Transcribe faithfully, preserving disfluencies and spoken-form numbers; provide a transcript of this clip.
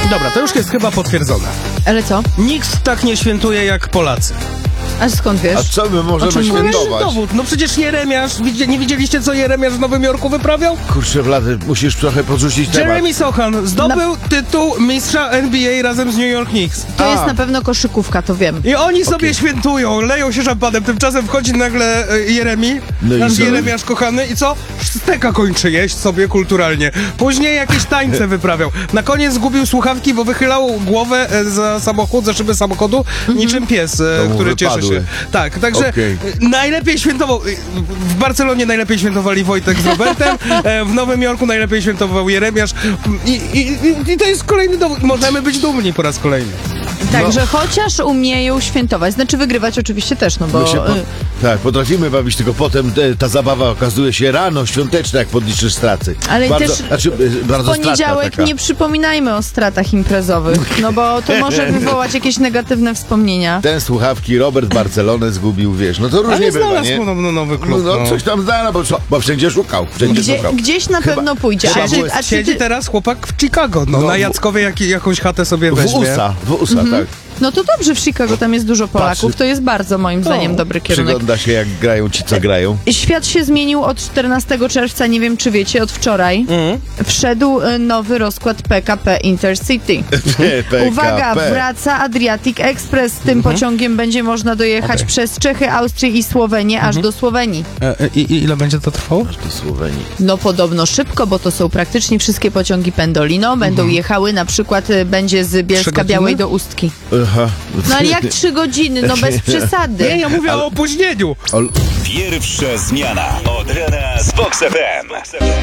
Dobra, to już jest chyba potwierdzone. Ale co? Nikt tak nie świętuje jak Polacy. A skąd wiesz? A co my możemy świętować? Dowód. No przecież Jeremiasz, widzicie, nie widzieliście, co Jeremiasz w Nowym Jorku wyprawiał? Kurczę, Blady, musisz trochę podrzucić temat. Jeremy Sochan zdobył na... tytuł mistrza N B A razem z New York Knicks. To A. jest na pewno koszykówka, to wiem. I oni sobie Okay. świętują, leją się szampanem, tymczasem wchodzi nagle e, Jeremi, No i nasz co? Jeremiasz kochany i co? Steka kończy jeść sobie kulturalnie. Później jakieś tańce wyprawiał. Na koniec zgubił słuchawki, bo wychylał głowę e, za samochód, za szybę samochodu, niczym pies, e, To mu który cieszy wypadły. się. Tak, także Okay. e, najlepiej świętował, e, w Barcelonie najlepiej świętowali Wojtek z Robertem, e, w Nowym Jorku najlepiej świętował Jeremiasz i, i, i, i to jest kolejny dowód. Możemy być dumni po raz kolejny. Także chociaż umieją świętować, znaczy wygrywać oczywiście też, no bo... My się po... y, Tak, potrafimy bawić, tylko potem te, ta zabawa okazuje się rano, świąteczna, jak podliczysz straty. Ale bardzo, też znaczy, e, bardzo W poniedziałek taka. nie przypominajmy o stratach imprezowych, no bo to może wywołać jakieś negatywne wspomnienia. Ten słuchawki, Robert Barcelonę zgubił, wiesz, no to różnie Ale bywa, znalazł nie? podobno nowy No, klub. no coś tam znalazł, bo, co- bo wszędzie szukał, wszędzie Gdzie, szukał. gdzieś na Chyba- pewno pójdzie. chyba A czy, były- a czy Siedzi ty, teraz chłopak w Chicago, no, No, na w- Jackowej jak, jakąś chatę sobie W weźmie. U S A, w U S A, tak. no to dobrze, w Chicago tam jest dużo Polaków, Patrzy- to jest bardzo moim zdaniem dobry kierunek. Przygląda się, jak grają ci, co grają. Świat się zmienił od czternastego czerwca, nie wiem czy wiecie, od wczoraj. Mhm. Wszedł y, nowy rozkład P K P Intercity. P K P. Uwaga, wraca Adriatic Express. Tym pociągiem będzie można dojechać Okej. przez Czechy, Austrię i Słowenię aż do Słowenii. E, i, I ile będzie to trwało? Do Słowenii. No podobno szybko, bo to są praktycznie wszystkie pociągi Pendolino. Będą jechały, na przykład y, będzie z Bielska godziny? Białej do Ustki. Aha. No ale jak trzy godziny? No bez przesady. Nie, ja mówię o opóźnieniu. Ol- Pierwsza zmiana od rana z Vox F M.